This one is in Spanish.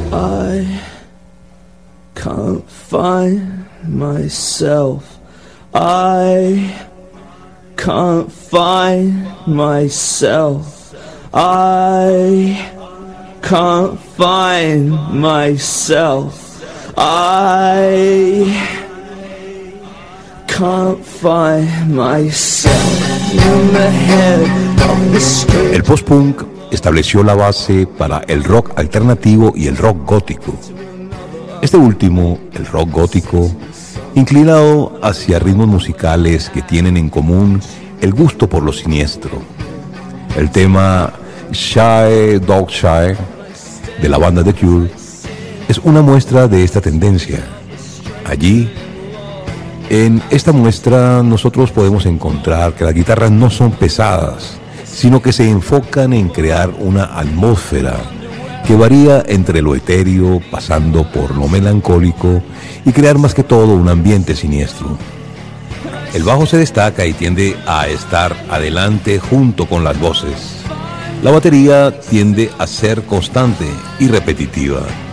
I can't find myself. I can't find myself. I can't find myself. I can't find myself in the head of the street. El post-punk estableció la base para el rock alternativo y el rock gótico. Este último, el rock gótico, inclinado hacia ritmos musicales que tienen en común el gusto por lo siniestro. El tema Shy Dog Shy de la banda The Cure es una muestra de esta tendencia. Allí, en esta muestra, nosotros podemos encontrar que las guitarras no son pesadas, sino que se enfocan en crear una atmósfera que varía entre lo etéreo, pasando por lo melancólico, y crear más que todo un ambiente siniestro. El bajo se destaca y tiende a estar adelante junto con las voces. La batería tiende a ser constante y repetitiva.